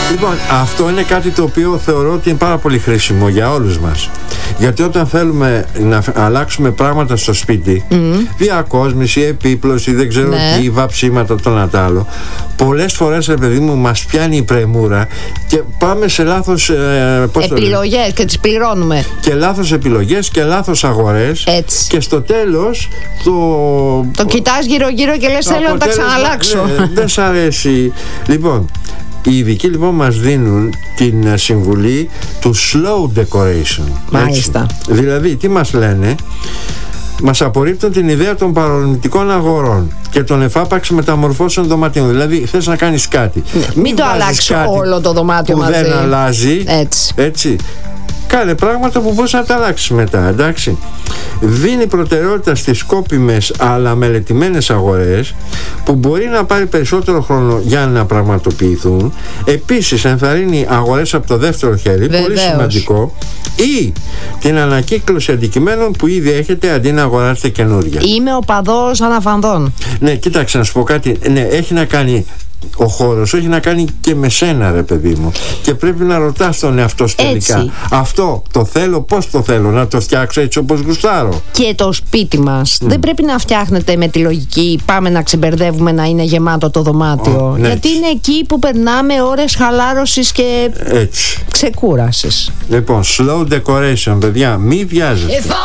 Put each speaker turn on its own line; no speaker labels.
Λοιπόν, αυτό είναι κάτι το οποίο θεωρώ ότι είναι πάρα πολύ χρήσιμο για όλους μας. Γιατί όταν θέλουμε να αλλάξουμε πράγματα στο σπίτι, διακόσμηση, επίπλωση, δεν ξέρω τι, βαψίματα, το ένα τ' άλλο, πολλές φορές, ρε παιδί μου, μας πιάνει η πρεμούρα και πάμε σε λάθος
επιλογές και τις πληρώνουμε.
Και λάθος επιλογές και λάθος αγορές.
Έτσι.
Και στο τέλος
το κοιτάς γύρω-γύρω και λες θέλω να τα ξαναλλάξω.
Δεν σ' αρέσει. Λοιπόν, οι ειδικοί λοιπόν μας δίνουν την συμβουλή του slow decoration.
Μάλιστα.
Δηλαδή, τι μας λένε? Μας απορρίπτουν την ιδέα των παρορμητικών αγορών και των εφάπαξ μεταμορφώσεων δωματίων. Δηλαδή, θες να κάνεις κάτι.
Μην το αλλάξει όλο το δωμάτιο
που
μαζί.
Δεν αλλάζει. Έτσι. Κάνε πράγματα που μπορείς να τα αλλάξεις μετά, εντάξει. Δίνει προτεραιότητα στις σκόπιμες αλλά μελετημένες αγορές που μπορεί να πάρει περισσότερο χρόνο για να πραγματοποιηθούν. Επίσης ενθαρρύνει αγορές από το δεύτερο χέρι, πολύ σημαντικό, ή την ανακύκλωση αντικειμένων που ήδη έχετε αντί να αγοράσετε καινούργια.
Είμαι οπαδός αναφανδών.
Ναι, κοίταξε να σου πω κάτι. Ναι, έχει να κάνει. Ο χώρος έχει να κάνει και με σένα, ρε παιδί μου. Και πρέπει να ρωτάς τον εαυτό σου τελικά. Αυτό το θέλω, πώς το θέλω, να το φτιάξω έτσι όπως γουστάρω.
Και το σπίτι μας δεν πρέπει να φτιάχνεται με τη λογική πάμε να ξεμπερδεύουμε να είναι γεμάτο το δωμάτιο. Γιατί είναι εκεί που περνάμε ώρες χαλάρωσης και ξεκούρασης.
Λοιπόν, slow decoration, παιδιά, μη βιάζεστε.